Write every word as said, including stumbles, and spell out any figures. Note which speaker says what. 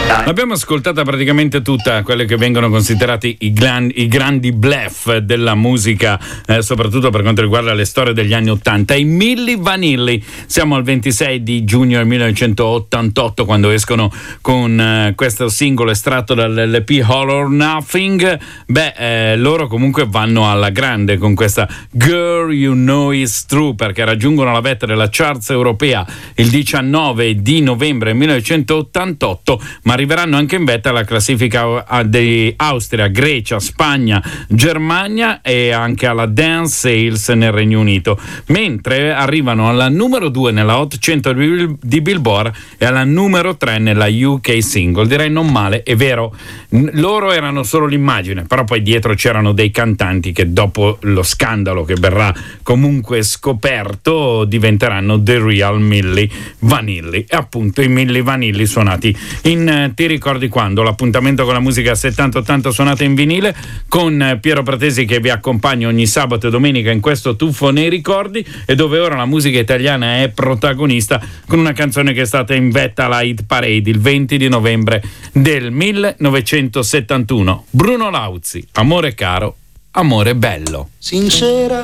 Speaker 1: L'abbiamo ascoltata praticamente tutta, quelle che vengono considerati i, gran, i grandi bluff della musica, eh, soprattutto per quanto riguarda le storie degli anni ottanta. I Milli Vanilli. Siamo al ventisei di giugno del millenovecentottantotto quando escono con eh, questo singolo estratto dall'L P All or Nothing. Beh, eh, loro comunque vanno alla grande con questa Girl You Know It's True, perché raggiungono la vetta della charts europea il diciannove di novembre millenovecentottantotto, ma arriveranno anche in vetta alla classifica di Austria, Grecia, Spagna, Germania e anche alla Dance Sales nel Regno Unito, mentre arrivano alla numero due nella Hot cento di Billboard e alla numero tre nella U K Single. Direi non male, è vero, loro erano solo l'immagine, però poi dietro c'erano dei cantanti che dopo lo scandalo che verrà comunque scoperto diventeranno The Real Milli Vanilli, e appunto i Milli Vanilli suonati in Ti ricordi quando? L'appuntamento con la musica settanta ottanta suonata in vinile con Piero Pratesi che vi accompagna ogni sabato e domenica in questo tuffo nei ricordi, e dove ora la musica italiana è protagonista con una canzone che è stata in vetta alla Hit Parade il venti di novembre del millenovecentosettantuno. Bruno Lauzi, Amore caro, amore bello.
Speaker 2: Sincera